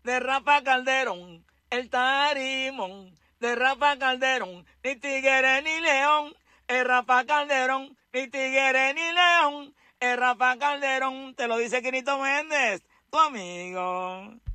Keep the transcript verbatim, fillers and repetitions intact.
de Rafa Calderón, el tarimón de Rafa Calderón, ni tigre ni león, es Rafa Calderón, ni tigre ni león, es Rafa Calderón, te lo dice Quinito Méndez, tu amigo.